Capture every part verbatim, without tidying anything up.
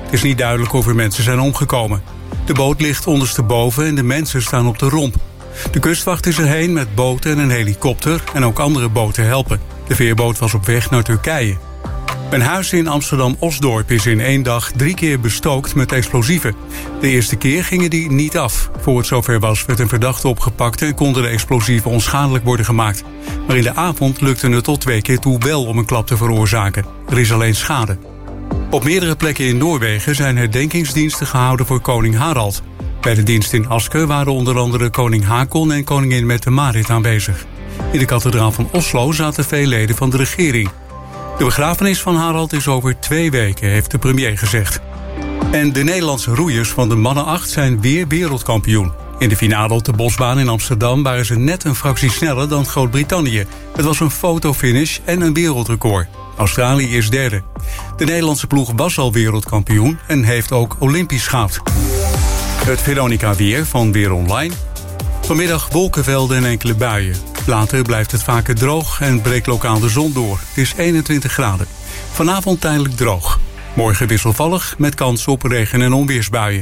Het is niet duidelijk of er mensen zijn omgekomen. De boot ligt ondersteboven en de mensen staan op de romp. De kustwacht is erheen met boten en een helikopter en ook andere boten helpen. De veerboot was op weg naar Turkije. Een huis in Amsterdam-Osdorp is in één dag drie keer bestookt met explosieven. De eerste keer gingen die niet af. Voor het zover was werd een verdachte opgepakt en konden de explosieven onschadelijk worden gemaakt. Maar in de avond lukte het tot twee keer toe wel om een klap te veroorzaken. Er is alleen schade. Op meerdere plekken in Noorwegen zijn herdenkingsdiensten gehouden voor koning Harald. Bij de dienst in Aske waren onder andere koning Hakon en koningin Mette-Marit aanwezig. In de kathedraal van Oslo zaten veel leden van de regering. De begrafenis van Harald is over twee weken, heeft de premier gezegd. En de Nederlandse roeiers van de mannenacht zijn weer wereldkampioen. In de finale op de Bosbaan in Amsterdam waren ze net een fractie sneller dan Groot-Brittannië. Het was een fotofinish en een wereldrecord. Australië is derde. De Nederlandse ploeg was al wereldkampioen en heeft ook Olympisch goud. Het Veronica-weer van Weer Online. Vanmiddag wolkenvelden en enkele buien. Later blijft het vaker droog en breekt lokaal de zon door. Het is eenentwintig graden. Vanavond tijdelijk droog. Morgen wisselvallig met kans op regen- en onweersbuien.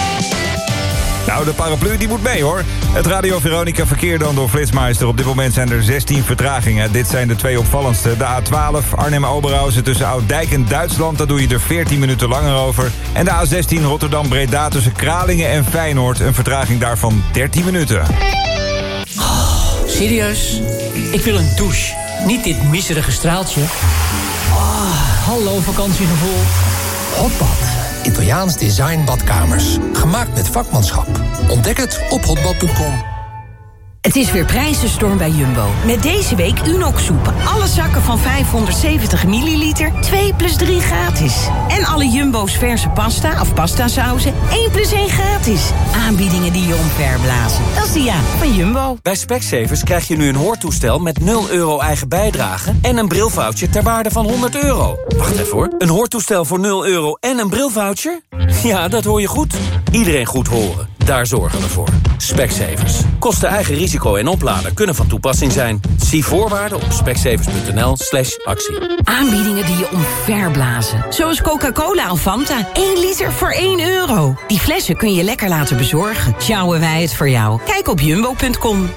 Nou, de paraplu die moet mee, hoor. Het Radio Veronica verkeer dan door Flitsmeister. Op dit moment zijn er zestien vertragingen. Dit zijn de twee opvallendste. De A twaalf Arnhem-Oberhausen tussen Ouddijk en Duitsland. Daar doe je er veertien minuten langer over. En de A zestien Rotterdam-Breda tussen Kralingen en Feyenoord. Een vertraging daarvan dertien minuten. Oh, serieus? Ik wil een douche. Niet dit miserige straaltje. Oh, hallo vakantiegevoel. Hotbad. Italiaans design badkamers. Gemaakt met vakmanschap. Ontdek het op hotbad punt com. Het is weer prijzenstorm bij Jumbo. Met deze week Unox soep. Alle zakken van vijfhonderdzeventig milliliter. twee plus drie gratis. En alle Jumbo's verse pasta of pastasauzen. één plus één gratis. Aanbiedingen die je omverblazen. Dat is de ja van Jumbo. Bij Specsavers krijg je nu een hoortoestel met nul euro eigen bijdrage... en een brilvoucher ter waarde van honderd euro. Wacht even hoor. Een hoortoestel voor nul euro en een brilvoucher? Ja, dat hoor je goed. Iedereen goed horen. Daar zorgen we voor. Specsavers. Kosten eigen risico en oplader kunnen van toepassing zijn. Zie voorwaarden op specsavers.nl slash actie. Aanbiedingen die je omverblazen. Zoals Coca-Cola of Fanta. één liter voor één euro. Die flessen kun je lekker laten bezorgen. Sjouwen wij het voor jou. Kijk op jumbo punt com.